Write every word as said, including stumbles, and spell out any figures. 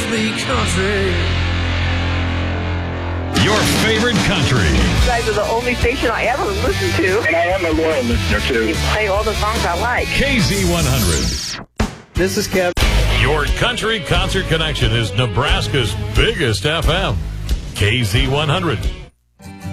me country. Your favorite country. You guys are the only station I ever listen to. And I am a loyal listener, too. You play all the songs I like. K Z one hundred. This is Kev. Your country concert connection is Nebraska's biggest F M. K Z one hundred.